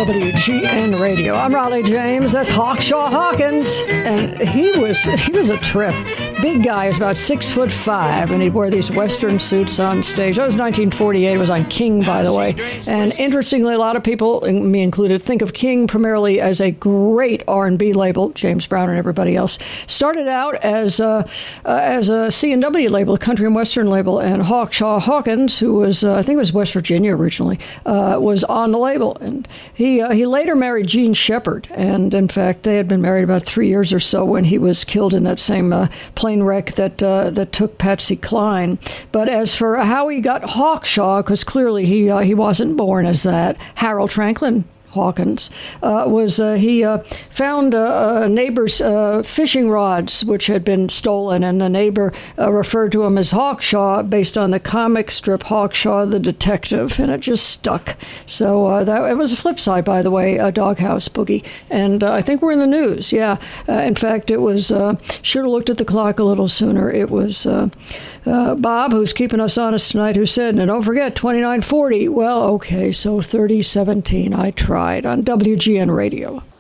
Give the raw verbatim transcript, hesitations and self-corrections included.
W G N Radio. I'm Raleigh James. That's Hawkshaw Hawkins, and he was he was a trip. Big guy, he was about six foot five, and he'd wear these Western suits on stage. That was nineteen forty-eight. It was on King, by the way. And interestingly, a lot of people, me included, think of King primarily as a great R and B label. James Brown and everybody else started out as a, uh, as a C and W label, a country and Western label, and Hawkshaw Hawkins, who was uh, I think it was West Virginia originally, uh, was on the label, and he uh, he later married Jean Shepard, and in fact they had been married about three years or so when he was killed in that same uh, plane wreck that uh, that took Patsy Cline. But as for how he got Hawkshaw, because clearly he uh, he wasn't born as that, Harold Franklin Hawkins, uh, was uh, he uh, found uh, a neighbor's uh, fishing rods, which had been stolen, and the neighbor uh, referred to him as Hawkshaw based on the comic strip Hawkshaw the Detective, and it just stuck. So uh, that it was a flip side, by the way, a Doghouse Boogie, and uh, I think we're in the news. Yeah, uh, in fact, it was uh, should have looked at the clock a little sooner. It was uh, uh, Bob, who's keeping us honest tonight, who said, "Now don't forget twenty-nine forty." Well, okay, so thirty seventeen. I tried. On W G N Radio.